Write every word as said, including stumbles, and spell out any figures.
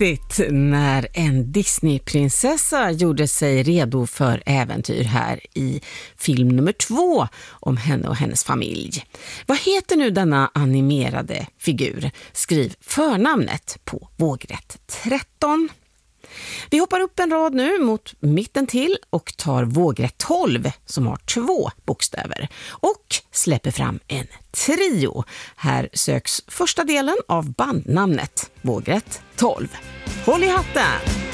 riktigt när en Disney-prinsessa gjorde sig redo för äventyr här i film nummer två om henne och hennes familj. Vad heter nu denna animerade figur? Skriv förnamnet på vågrätt tretton. Vi hoppar upp en rad nu mot mitten till och tar vågrätt tolv som har två bokstäver och släpper fram en trio. Här söks första delen av bandnamnet vågrätt tolv. Håll i hatten!